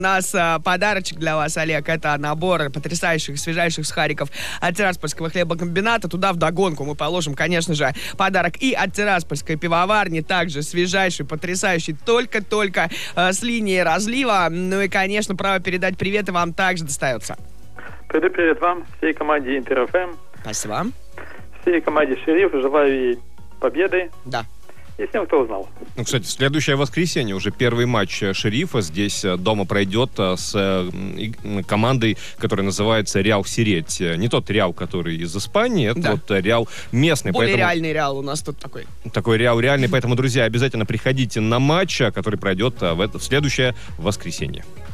У нас подарочек для вас, Олег. Это набор потрясающих, свежайших сухариков от Тираспольского хлебокомбината. Туда вдогонку мы положим, конечно же, подарок и от Тираспольской пивоварни. Также свежайший, потрясающий, только-только с линии разлива. Ну и, конечно, право передать приветы вам также достается. Привет вам, всей команде Интер-ФМ. Спасибо. Всей команде «Шериф» желаю ей победы. Да. И всем, кто узнал. Ну, кстати, следующее воскресенье уже первый матч «Шерифа» здесь дома пройдет с командой, которая называется «Реал Сиреть». Не тот «Реал», который из Испании, это вот «Реал» местный. Более реальный «Реал» у нас тут такой. Такой «Реал» реальный, поэтому, друзья, обязательно приходите на матч, который пройдет в следующее воскресенье.